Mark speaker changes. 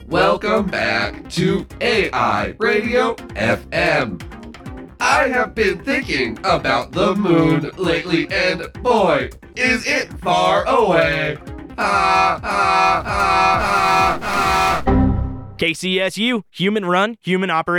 Speaker 1: Welcome back to AI Radio FM. I have been thinking about the moon lately, and boy, is it far away.
Speaker 2: KCSU, human run, human operated.